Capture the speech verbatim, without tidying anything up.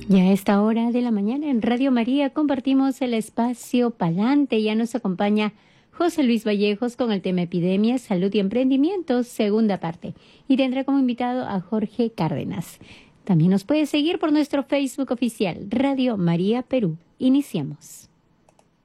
Ya a esta hora de la mañana en Radio María compartimos el espacio Palante. Ya nos acompaña José Luis Vallejos con el tema Epidemias, Salud y Emprendimientos, segunda parte. Y tendrá como invitado a Jorge Cárdenas. También nos puede seguir por nuestro Facebook oficial, Radio María Perú. Iniciamos.